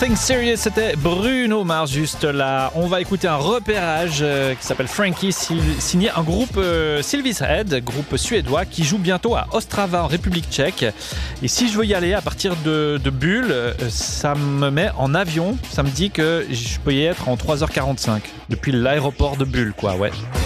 Think Serious, c'était Bruno Mars juste là. On va écouter un repérage qui s'appelle Frankie, signé un groupe Sylvis Head, groupe suédois qui joue bientôt à Ostrava en République tchèque. Et si je veux y aller à partir de Bulle, ça me met en avion. Ça me dit que je peux y être en 3h45 depuis l'aéroport de Bulle, quoi, ouais.